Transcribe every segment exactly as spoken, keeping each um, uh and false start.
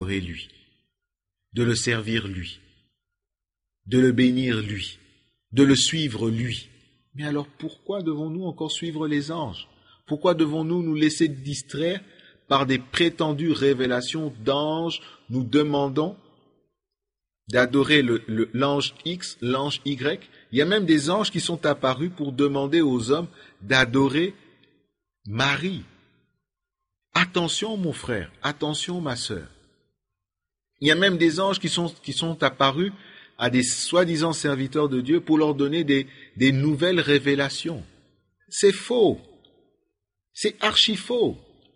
l'adorer lui, de le servir lui, de le bénir lui, de le suivre lui. Mais alors pourquoi devons-nous encore suivre les anges? Pourquoi devons-nous nous laisser distraire par des prétendues révélations d'anges nous demandant d'adorer le, le, l'ange X, l'ange Y? Il y a même des anges qui sont apparus pour demander aux hommes d'adorer Marie. Attention mon frère, attention ma sœur. Il y a même des anges qui sont, qui sont apparus à des soi-disant serviteurs de Dieu pour leur donner des, des nouvelles révélations. C'est faux. C'est archi faux.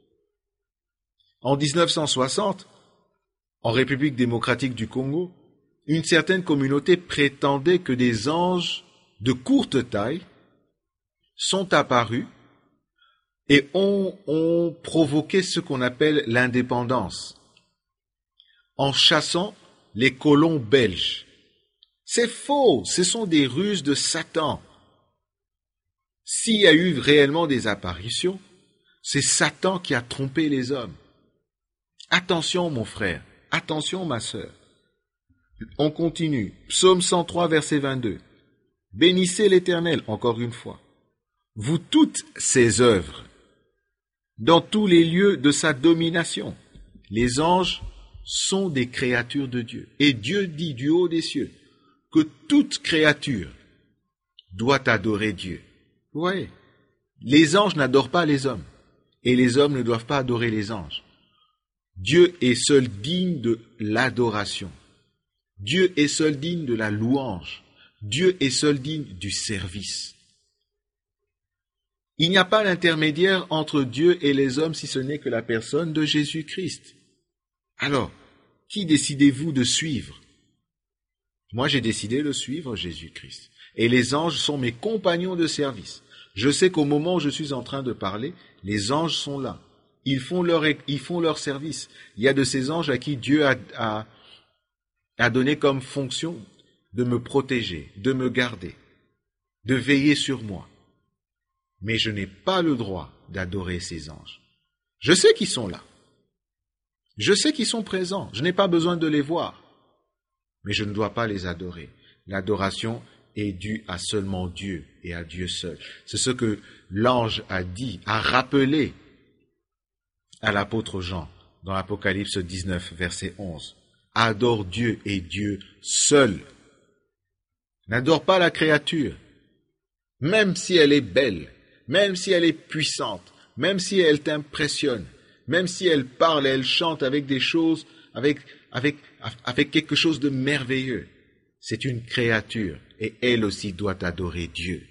En dix-neuf cent soixante, en République démocratique du Congo, une certaine communauté prétendait que des anges de courte taille sont apparus et ont, ont provoqué ce qu'on appelle l'indépendance en chassant les colons belges. C'est faux, ce sont des ruses de Satan. S'il y a eu réellement des apparitions, c'est Satan qui a trompé les hommes. Attention mon frère, attention ma sœur. On continue. Psaume cent trois, verset vingt-deux. Bénissez l'Éternel, encore une fois, vous toutes ses œuvres, dans tous les lieux de sa domination. Les anges sont des créatures de Dieu. Et Dieu dit du haut des cieux que toute créature doit adorer Dieu. Vous voyez, les anges n'adorent pas les hommes, et les hommes ne doivent pas adorer les anges. Dieu est seul digne de l'adoration. Dieu est seul digne de la louange. Dieu est seul digne du service. Il n'y a pas d'intermédiaire entre Dieu et les hommes si ce n'est que la personne de Jésus-Christ. Alors, qui décidez-vous de suivre? Moi, j'ai décidé de suivre Jésus-Christ. Et les anges sont mes compagnons de service. Je sais qu'au moment où je suis en train de parler, les anges sont là. Ils font leur, ils font leur service. Il y a de ces anges à qui Dieu a, a, a donné comme fonction de me protéger, de me garder, de veiller sur moi. Mais je n'ai pas le droit d'adorer ces anges. Je sais qu'ils sont là. Je sais qu'ils sont présents. Je n'ai pas besoin de les voir. Mais je ne dois pas les adorer. L'adoration est due à seulement Dieu et à Dieu seul. C'est ce que l'ange a dit, a rappelé à l'apôtre Jean dans l'Apocalypse dix-neuf, verset onze. Adore Dieu et Dieu seul. N'adore pas la créature, même si elle est belle, même si elle est puissante, même si elle t'impressionne, même si elle parle et elle chante avec des choses, avec, avec, avec quelque chose de merveilleux. C'est une créature et elle aussi doit adorer Dieu.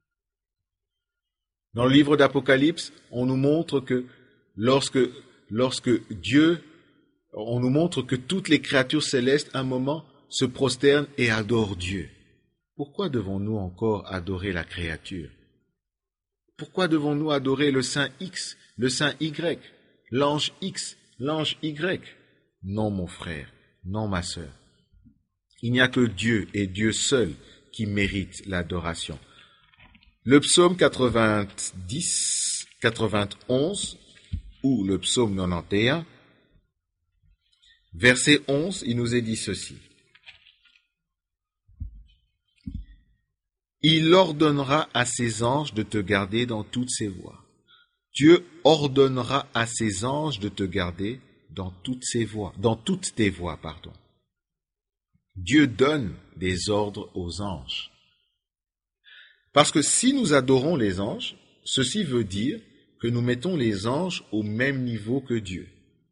Dans le livre d'Apocalypse, on nous montre que lorsque, lorsque Dieu, on nous montre que toutes les créatures célestes, un moment, se prosternent et adorent Dieu. Pourquoi devons-nous encore adorer la créature? Pourquoi devons-nous adorer le Saint X, le Saint Y, l'ange X, l'ange Y? Non, mon frère, non, ma sœur. Il n'y a que Dieu et Dieu seul qui mérite l'adoration. Le psaume quatre-vingt-dix, quatre-vingt-onze, ou le psaume quatre-vingt-onze, verset onze, il nous est dit ceci. Il ordonnera à ses anges de te garder dans toutes ses voies. Dieu ordonnera à ses anges de te garder dans toutes ses voies, dans toutes tes voies, pardon. Dieu donne des ordres aux anges. Parce que si nous adorons les anges, ceci veut dire que nous mettons les anges au même niveau que Dieu.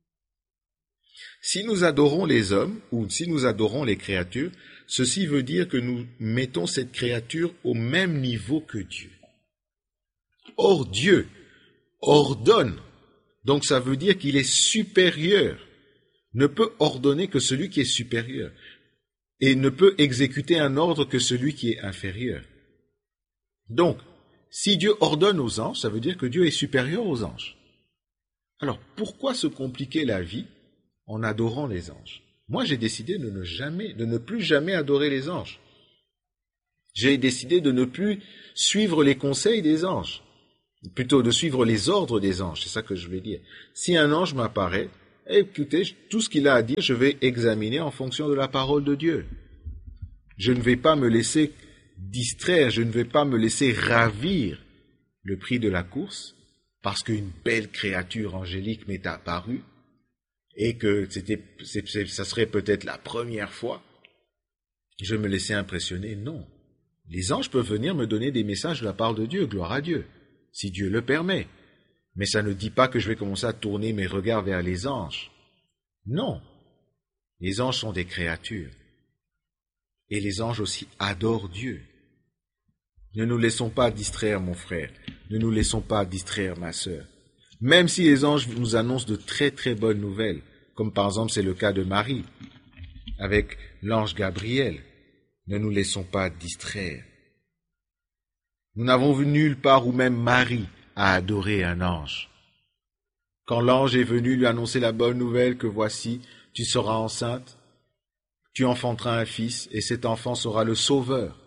Si nous adorons les hommes, ou si nous adorons les créatures, ceci veut dire que nous mettons cette créature au même niveau que Dieu. Or, Dieu ordonne, donc ça veut dire qu'il est supérieur, ne peut ordonner que celui qui est supérieur, et ne peut exécuter un ordre que celui qui est inférieur. Donc, si Dieu ordonne aux anges, ça veut dire que Dieu est supérieur aux anges. Alors, pourquoi se compliquer la vie en adorant les anges? Moi, j'ai décidé de ne jamais, de ne plus jamais adorer les anges. J'ai décidé de ne plus suivre les conseils des anges, plutôt de suivre les ordres des anges, c'est ça que je veux dire. Si un ange m'apparaît, écoutez, tout ce qu'il a à dire, je vais examiner en fonction de la parole de Dieu. Je ne vais pas me laisser distraire, je ne vais pas me laisser ravir le prix de la course parce qu'une belle créature angélique m'est apparue et que c'était, c'est, c'est, ça serait peut-être la première fois. Je me laissais impressionner. Non. Les anges peuvent venir me donner des messages de la part de Dieu, gloire à Dieu, si Dieu le permet. Mais ça ne dit pas que je vais commencer à tourner mes regards vers les anges. Non. Les anges sont des créatures. Et les anges aussi adorent Dieu. Ne nous laissons pas distraire, mon frère. Ne nous laissons pas distraire, ma sœur. Même si les anges nous annoncent de très très bonnes nouvelles, comme par exemple c'est le cas de Marie, avec l'ange Gabriel, ne nous laissons pas distraire. Nous n'avons vu nulle part où même Marie a adoré un ange. Quand l'ange est venu lui annoncer la bonne nouvelle que voici, tu seras enceinte, tu enfanteras un fils, et cet enfant sera le sauveur.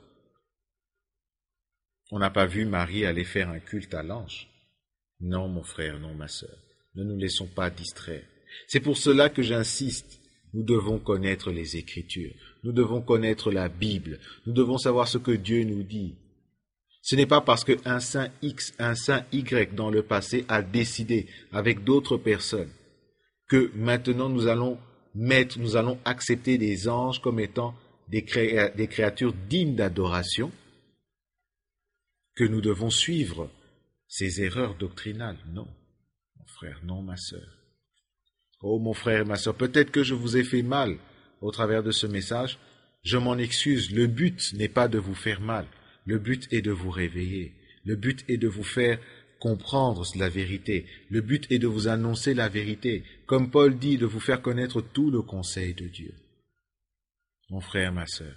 On n'a pas vu Marie aller faire un culte à l'ange. Non, mon frère, non, ma sœur. Ne nous laissons pas distraire. C'est pour cela que j'insiste. Nous devons connaître les Écritures. Nous devons connaître la Bible. Nous devons savoir ce que Dieu nous dit. Ce n'est pas parce qu'un saint X, un saint Y dans le passé a décidé avec d'autres personnes que maintenant nous allons mettre, nous allons accepter les anges comme étant des, créa- des créatures dignes d'adoration, que nous devons suivre ces erreurs doctrinales. Non, mon frère, non, ma sœur. Oh, mon frère et ma sœur, peut-être que je vous ai fait mal au travers de ce message. Je m'en excuse. Le but n'est pas de vous faire mal. Le but est de vous réveiller. Le but est de vous faire comprendre la vérité. Le but est de vous annoncer la vérité. Comme Paul dit, de vous faire connaître tout le conseil de Dieu. Mon frère, ma sœur,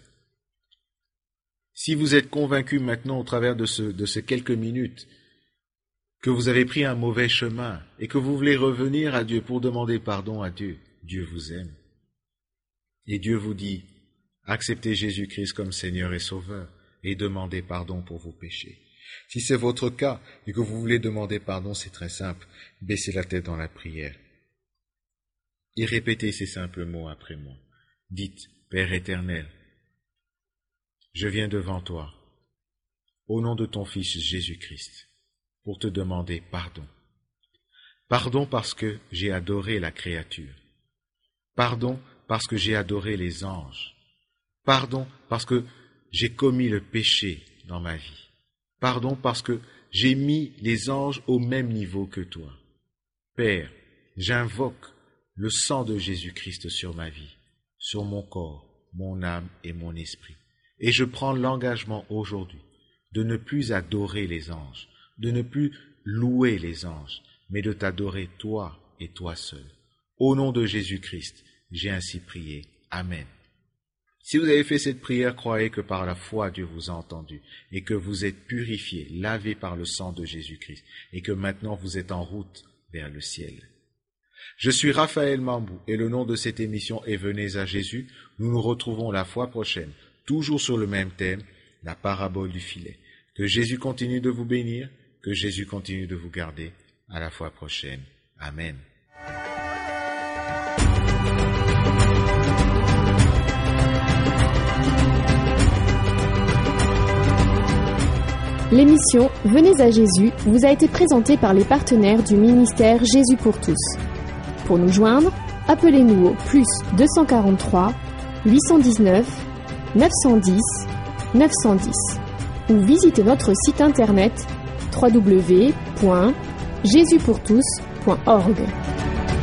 si vous êtes convaincu maintenant au travers de, ce, de ces quelques minutes que vous avez pris un mauvais chemin et que vous voulez revenir à Dieu pour demander pardon à Dieu, Dieu vous aime. Et Dieu vous dit, acceptez Jésus-Christ comme Seigneur et Sauveur et demandez pardon pour vos péchés. Si c'est votre cas et que vous voulez demander pardon, c'est très simple. Baissez la tête dans la prière. Et répétez ces simples mots après moi. Dites, Père éternel, je viens devant toi, au nom de ton Fils Jésus-Christ, pour te demander pardon. Pardon parce que j'ai adoré la créature. Pardon parce que j'ai adoré les anges. Pardon parce que j'ai commis le péché dans ma vie. Pardon parce que j'ai mis les anges au même niveau que toi. Père, j'invoque le sang de Jésus-Christ sur ma vie, sur mon corps, mon âme et mon esprit. Et je prends l'engagement aujourd'hui de ne plus adorer les anges, de ne plus louer les anges, mais de t'adorer toi et toi seul. Au nom de Jésus-Christ, j'ai ainsi prié. Amen. Si vous avez fait cette prière, croyez que par la foi Dieu vous a entendu et que vous êtes purifiés, lavés par le sang de Jésus-Christ et que maintenant vous êtes en route vers le ciel. Je suis Raphaël Mambou et le nom de cette émission est Venez à Jésus. Nous nous retrouvons la fois prochaine, toujours sur le même thème, la parabole du filet. Que Jésus continue de vous bénir, que Jésus continue de vous garder. À la fois prochaine. Amen. L'émission Venez à Jésus vous a été présentée par les partenaires du ministère Jésus pour tous. Pour nous joindre, appelez-nous au plus deux cent quarante-trois, huit cent dix-neuf, neuf cent dix, neuf cent dix ou visitez notre site internet w w w point jésus pour tous point org.